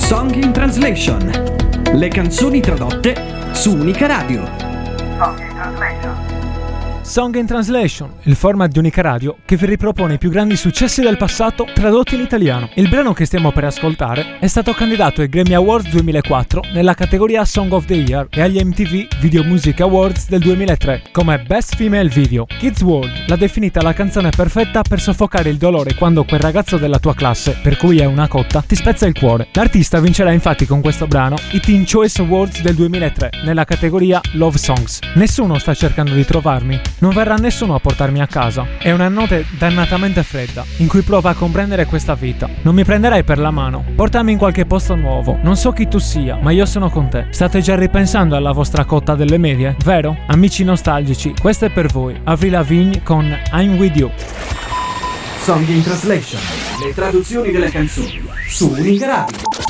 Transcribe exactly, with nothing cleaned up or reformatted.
Song in Translation. Le canzoni tradotte su Unica Radio. Song in Translation. Song in Translation, il format di Unica Radio che vi ripropone i più grandi successi del passato tradotti in italiano. Il brano che stiamo per ascoltare è stato candidato ai Grammy Awards duemilaquattro nella categoria Song of the Year e agli M T V Video Music Awards del duemilatré come Best Female Video. Kids World l'ha definita la canzone perfetta per soffocare il dolore quando quel ragazzo della tua classe, per cui è una cotta, ti spezza il cuore. L'artista vincerà infatti con questo brano i Teen Choice Awards del duemilatré nella categoria Love Songs. Nessuno sta cercando di trovarmi. Non verrà nessuno a portarmi a casa. È una notte dannatamente fredda, in cui provo a comprendere questa vita. Non mi prenderai per la mano. Portami in qualche posto nuovo. Non so chi tu sia, ma io sono con te. State già ripensando alla vostra cotta delle medie, vero? Amici nostalgici, questo è per voi. Avril Lavigne con I'm With You. Song in Translation. Le traduzioni delle canzoni su Unica Radio.